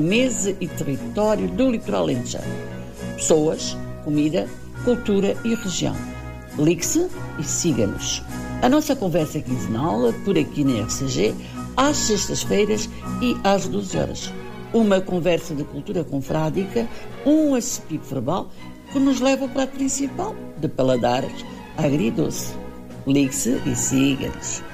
Mesa e território do litoral alentejano. Pessoas, comida, cultura e região. Ligue-se e siga-nos. A nossa conversa é quinzenal, por aqui na RCG, às sextas-feiras e às 12 horas. Uma conversa de cultura confrádica, um acepip verbal que nos leva ao prato principal, de paladares agridoce. Ligue-se e siga-nos.